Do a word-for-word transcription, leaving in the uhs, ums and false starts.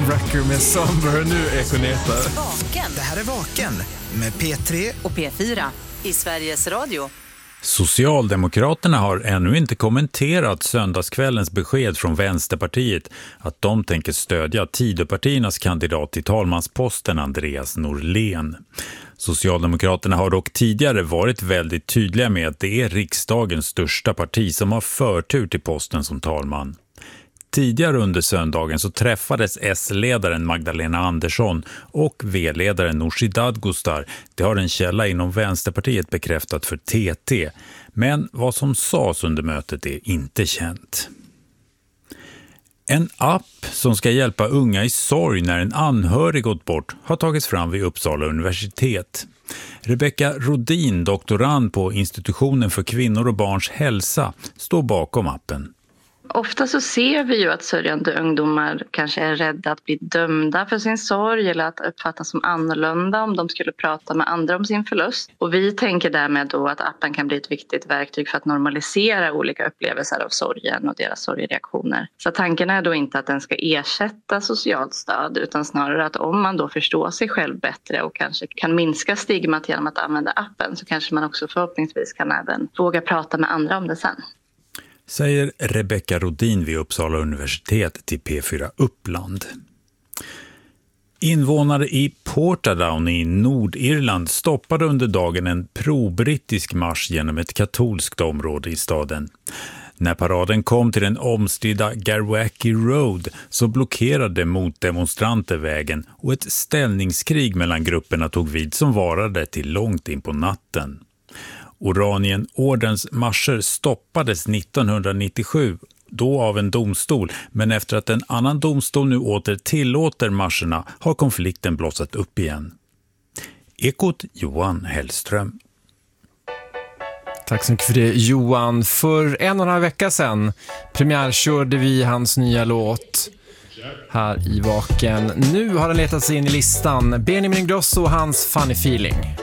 Tom Wrecker med Somber. Nu Ekoneta. Vaken. Det här är Vaken med P tre och P fyra i Sveriges Radio. Socialdemokraterna har ännu inte kommenterat söndagskvällens besked från Vänsterpartiet att de tänker stödja Tidöpartiernas kandidat till talmansposten Andreas Norlén. Socialdemokraterna har dock tidigare varit väldigt tydliga med att det är riksdagens största parti som har förtur till posten som talman. Tidigare under söndagen så träffades S-ledaren Magdalena Andersson och V-ledaren Nooshi Dadgostar. Det har en källa inom Vänsterpartiet bekräftat för T T. Men vad som sades under mötet är inte känt. En app som ska hjälpa unga i sorg när en anhörig gått bort har tagits fram vid Uppsala universitet. Rebecka Rodin, doktorand på Institutionen för kvinnor och barns hälsa, står bakom appen. Ofta så ser vi ju att sörjande ungdomar kanske är rädda att bli dömda för sin sorg eller att uppfattas som annorlunda om de skulle prata med andra om sin förlust. Och vi tänker därmed då att appen kan bli ett viktigt verktyg för att normalisera olika upplevelser av sorgen och deras sorgreaktioner. Så tanken är då inte att den ska ersätta socialt stöd utan snarare att om man då förstår sig själv bättre och kanske kan minska stigmat genom att använda appen så kanske man också förhoppningsvis kan även våga prata med andra om det sen. Säger Rebecka Rodin vid Uppsala universitet till P fyra Uppland. Invånare i Portadown i Nordirland stoppade under dagen en pro-brittisk marsch genom ett katolskt område i staden. När paraden kom till den omstridda Garwacki Road så blockerade motdemonstranter vägen och ett ställningskrig mellan grupperna tog vid som varade till långt in på natten. Oranienordens marscher stoppades nittonhundranittiosju, då av en domstol, men efter att en annan domstol nu åter tillåter marscherna har konflikten blossat upp igen. Ekot Johan Hellström. Tack så mycket för det, Johan. För en och en halv vecka sedan premiärkörde vi hans nya låt här i Vaken. Nu har den letat sig in i listan. Benjamin Ingrosso och hans Funny Feeling.